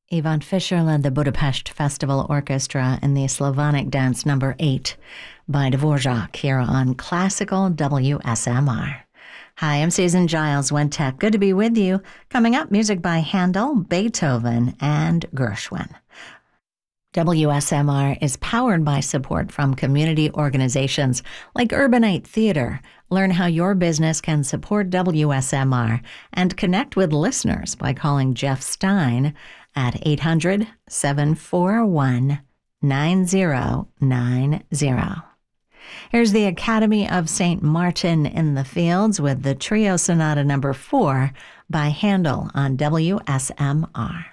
Ivan Fischer led the Budapest Festival Orchestra in the Slavonic Dance No. 8 by Dvorak here on Classical WSMR. Hi, I'm Susan Giles, Wentech. Good to be with you. Coming up, music by Handel, Beethoven, and Gershwin. WSMR is powered by support from community organizations like Urbanite Theater. Learn how your business can support WSMR and connect with listeners by calling Jeff Stein at 800-741-9090. Here's the Academy of St. Martin in the Fields with the Trio Sonata No. 4 by Handel on WSMR.